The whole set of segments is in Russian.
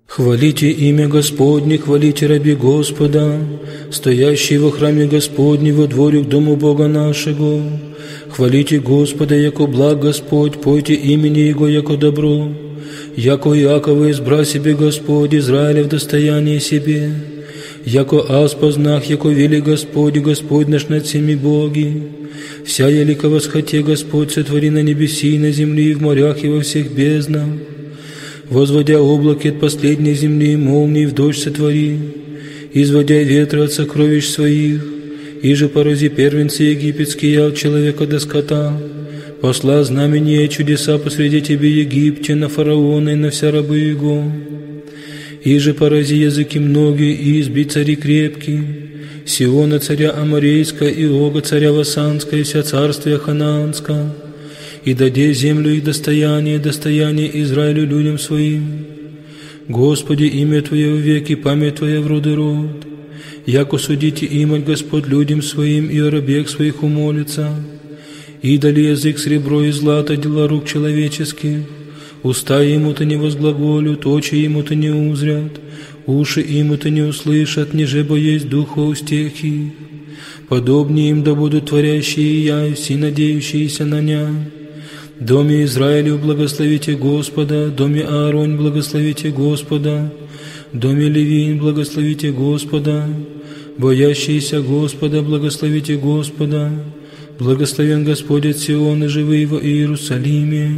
Хвалите имя Господне, хвалите раби Господа, стоящие во храме Господне, во дворе к дому Бога нашего. Хвалите Господа, яко благ Господь, пойте имени Его, яко добро. Яко Иакова избра себе Господь, Израиля в достояние себе. Яко аз познах, яко вели Господь, Господь наш над всеми боги. Вся елика восхоте Господь сотвори на небеси и на земли, и в морях, и во всех безднах. Возводя облаки от последней земли, молнии в дождь сотвори, изводя ветры от сокровищ своих, иже порази первенцы египетские от человека до скота, посла знамения и чудеса посреди тебе Египте, на фараона и на вся рабы его, иже порази языки многие и избить цари крепкие, Сиона царя Аморейска и Ога царя Васанска и вся царствия Ханаанска, и даде землю их достояние Израилю людям своим. Господи, имя Твое в веки, память Твоя в роды род. Яко судите имать Господь людям своим, и о рабех своих умолится. И дали язык сребро и злато, дела рук человеческих. Уста ему-то не возглаголют, очи ему-то не узрят, уши ему-то не услышат, ниже бо есть духов стехи. Подобнее им да будут творящие я, и все надеющиеся на ня. Доме Израилю благословите Господа, доме Ааронь благословите Господа, доме Левин благословите Господа, боящиеся Господа благословите Господа, благословен Господь от Сиона, живый во Иерусалиме.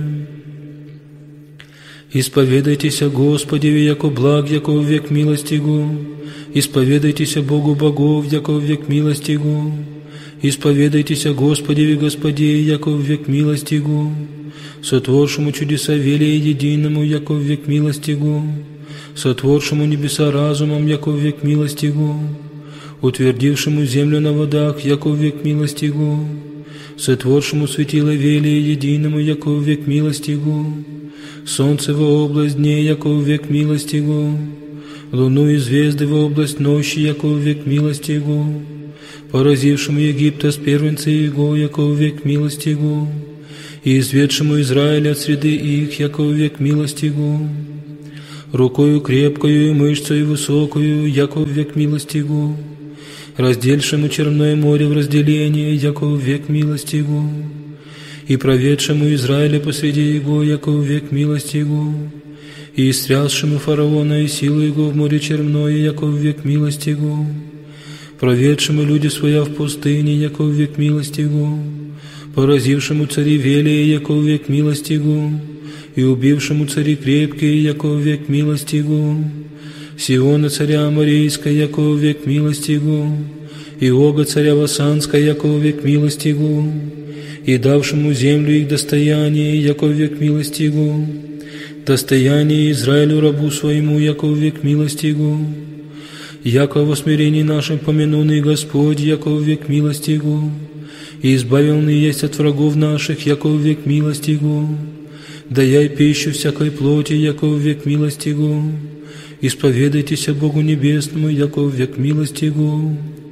Исповедайтесь о Господе, яко благ, яко в век милости Его, исповедайтесь о Богу богов, яко в век милости Его. Исповедайтесь о Господе и Господе, яко в век милости Его, сотворшему чудеса велия единому, яко в век милости Его, сотворшему небеса разумом, яко в век милости Его, утвердившему землю на водах, яко в век милости Его, сотворшему светило велия единому, яко в век милости Его, солнце во область дней, яко в век милости Его, луну и звезды во область ночи, яко в век милости Его, поразившему Египта с первенца Его, яко в век милости Его, и изведшему Израиля от среды их, яко в век милости Его, рукою крепкою и мышцою высокою, яко в век милости Его, раздельшему Черное море в разделение, яко в век милости Его, и проведшему Израиля посреди Его, яко в век милости Его, и истрясшему фараона и силу Его в море Черное, яко в век милости Его, проведшему люди своя в пустыне, яко в век милости Его, поразившему цари велия, яко в век милости Его, и убившему цари крепкие, яко в век милости Его, Сиона царя Аморейска, яко в век милости Его, и Ога царя Васанска, яко в век милости Его, и давшему землю их достояние, яко в век милости Его, достояние Израилю рабу своему, яко в век милости Его, яко во смирении нашем помянуный Господь, яко в век милости Его, и избавленный есть от врагов наших, яко в век милости Его, даяй пищу всякой плоти, яко в век милости Его, исповедайтесь о Богу Небесному, яко в век милости Его.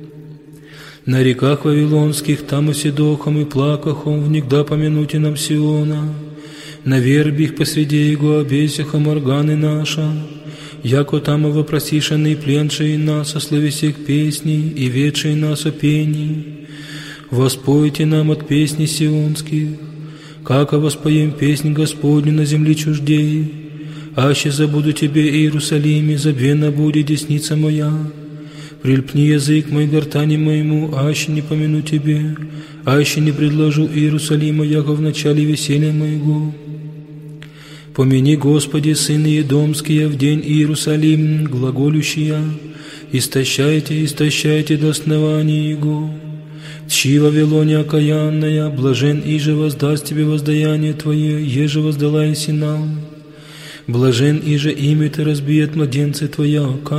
На реках вавилонских, там и седохом, и плакахом, внегда помянуте нам Сиона, на вербе их посреди Его обесихом органы наша, яко там и вопросишенный пленшие нас о слове сих песней и ведшие нас о пении. Воспойте нам от песни сионских, как воспоем песнь Господню на земле чуждей. Аще забуду Тебе, Иерусалиме, забвена будет десница моя. Прильпни язык мой гортани моему, аще не помяну Тебе, аще не предложу Иерусалима, яко в начале веселья моего. Помяни, Господи, сыны Едомские, в день Иерусалим, глаголющия, истощайте, истощайте до основания Его. Тщи Вавилоне окаянная, блажен иже воздаст Тебе воздаяние Твое, еже воздала и нам. Блажен иже имя Ты разбиет младенцы Твоя,